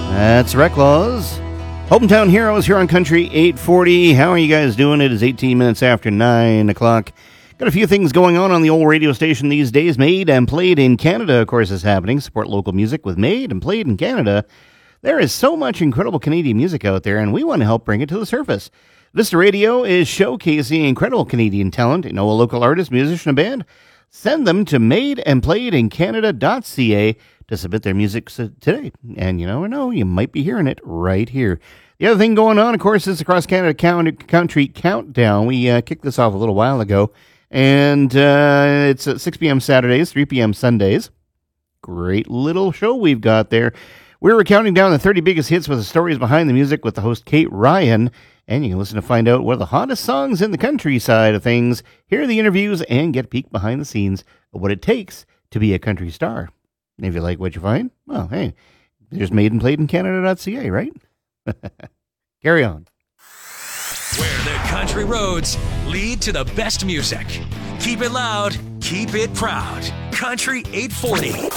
That's Reclaws. Hometown Heroes here on Country 840. How are you guys doing? It is 18 minutes after 9 o'clock. Got a few things going on the old radio station these days. Made and Played in Canada, of course, is happening. Support local music with Made and Played in Canada. There is so much incredible Canadian music out there, and we want to help bring it to the surface. Vista Radio is showcasing incredible Canadian talent. You know a local artist, musician, or band? Send them to madeandplayedincanada.ca to submit their music today. And you never know, you might be hearing it right here. The other thing going on, of course, is the Cross Canada Country Countdown. We kicked this off a little while ago. And it's at 6 p.m. Saturdays, 3 p.m. Sundays. Great little show we've got there. We're counting down the 30 biggest hits with the stories behind the music with the host Kate Ryan. And you can listen to find out what are the hottest songs in the country side of things, hear the interviews, and get a peek behind the scenes of what it takes to be a country star. And if you like what you find, well, hey, there's madeandplayedincanada.ca, right? Carry on. Where the country roads lead to the best music. Keep it loud, keep it proud. Country 840.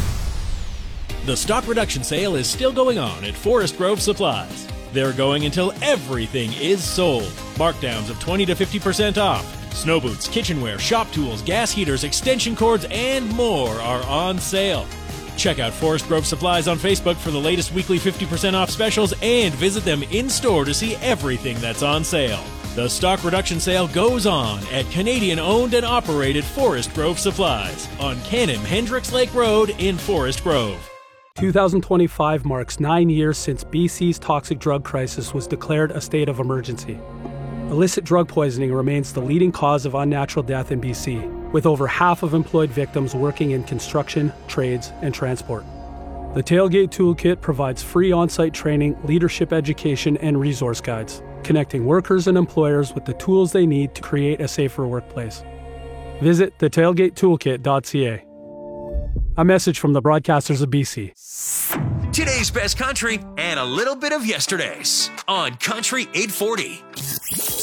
The stock reduction sale is still going on at Forest Grove Supplies. They're going until everything is sold. Markdowns of 20 to 50% off. Snow boots, kitchenware, shop tools, gas heaters, extension cords, and more are on sale. Check out Forest Grove Supplies on Facebook for the latest weekly 50% off specials and visit them in-store to see everything that's on sale. The stock reduction sale goes on at Canadian-owned and operated Forest Grove Supplies on Cannon Hendricks Lake Road in Forest Grove. 2025 marks 9 years since BC's toxic drug crisis was declared a state of emergency. Illicit drug poisoning remains the leading cause of unnatural death in BC, with over half of employed victims working in construction, trades, and transport. The Tailgate Toolkit provides free on-site training, leadership education, and resource guides, connecting workers and employers with the tools they need to create a safer workplace. Visit thetailgatetoolkit.ca. A message from the broadcasters of BC. Today's best country and a little bit of yesterday's on Country 840.